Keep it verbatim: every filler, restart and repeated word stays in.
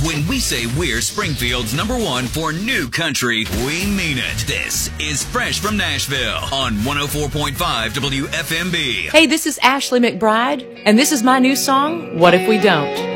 When we say we're Springfield's number one for new country, we mean it. This is Fresh from Nashville on one oh four point five W F M B. Hey, this is Ashley McBride, and this is my new song, What If We Don't?